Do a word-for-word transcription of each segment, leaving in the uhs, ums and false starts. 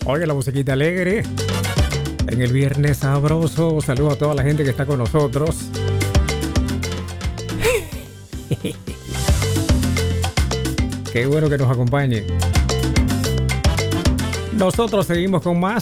Oye, la musiquita alegre. En el viernes sabroso. Saludo a toda la gente que está con nosotros. Qué bueno que nos acompañe. Nosotros seguimos con más.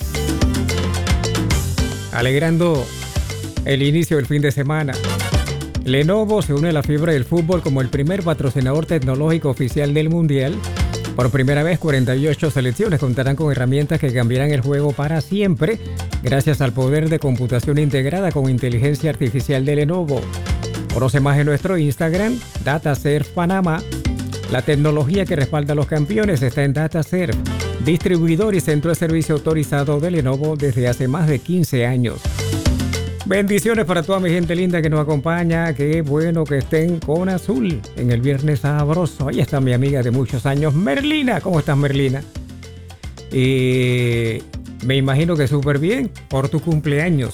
Alegrando el inicio del fin de semana. Lenovo se une a la fiebre del fútbol como el primer patrocinador tecnológico oficial del Mundial. Por primera vez, cuarenta y ocho selecciones contarán con herramientas que cambiarán el juego para siempre, gracias al poder de computación integrada con inteligencia artificial de Lenovo. Conoce más en nuestro Instagram, DataServe Panamá. La tecnología que respalda a los campeones está en DataServe, distribuidor y centro de servicio autorizado de Lenovo desde hace más de quince años. Bendiciones para toda mi gente linda que nos acompaña. Qué bueno que estén con azul en el viernes sabroso. Ahí está mi amiga de muchos años, Merlina. ¿Cómo estás, Merlina? Y me imagino que súper bien por tu cumpleaños.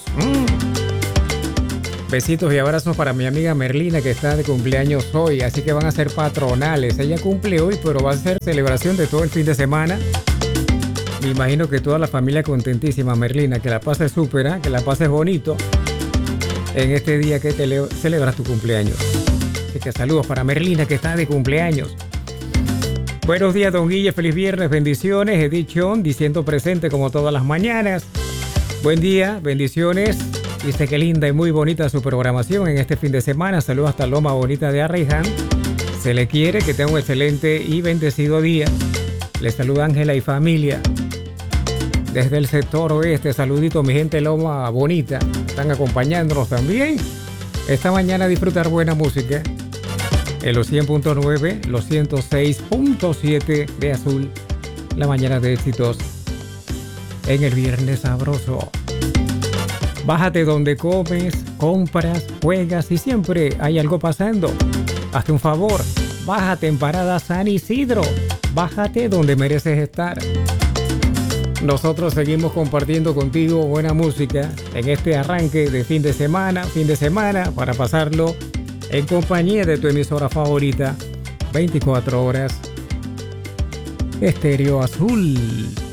Mm. Besitos y abrazos para mi amiga Merlina, que está de cumpleaños hoy. Así que van a ser patronales. Ella cumple hoy, pero va a ser celebración de todo el fin de semana. Me imagino que toda la familia contentísima, Merlina. Que la pases súper, ¿eh? Que la pases bonito en este día que te le- celebras tu cumpleaños. Así que saludos para Merlina, que está de cumpleaños. Buenos días, don Guille. Feliz viernes. Bendiciones. Edición diciendo presente como todas las mañanas. Buen día. Bendiciones. Dice que linda y muy bonita su programación en este fin de semana. Saludos hasta Loma Bonita de Arraiján. Se le quiere. Que tenga un excelente y bendecido día. Les saluda Ángela y familia. Desde el sector oeste, saludito mi gente Loma Bonita. Están acompañándonos también. Esta mañana a disfrutar buena música. En los cien punto nueve, los ciento seis punto siete de Azul. La mañana de éxitos. En el viernes sabroso. Bájate donde comes, compras, juegas y siempre hay algo pasando. Hazte un favor. Bájate en Parada San Isidro. Bájate donde mereces estar. Nosotros seguimos compartiendo contigo buena música en este arranque de fin de semana, fin de semana, para pasarlo en compañía de tu emisora favorita, veinticuatro horas, Estéreo Azul.